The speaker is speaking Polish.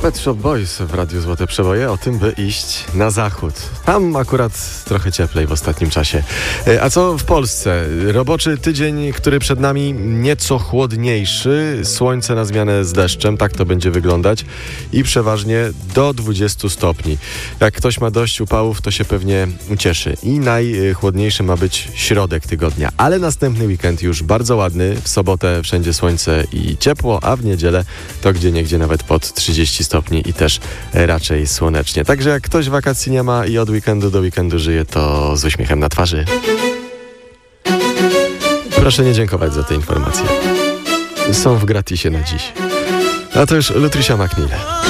Pet Shop Boys w Radiu Złote Przeboje o tym, by iść na zachód. Tam akurat trochę cieplej w ostatnim czasie. A co w Polsce? Roboczy tydzień, który przed nami, nieco chłodniejszy. Słońce na zmianę z deszczem, tak to będzie wyglądać. I przeważnie do 20 stopni. Jak ktoś ma dość upałów, to się pewnie ucieszy. I najchłodniejszy ma być środek tygodnia. Ale następny weekend już bardzo ładny. W sobotę wszędzie słońce i ciepło, a w niedzielę to gdzieniegdzie nawet pod 30 stopni i też raczej słonecznie. Także jak ktoś wakacji nie ma i od weekendu do weekendu żyje, to z uśmiechem na twarzy. Proszę nie dziękować za te informacje. Są w gratisie na dziś. A to już Lutricia McNeil.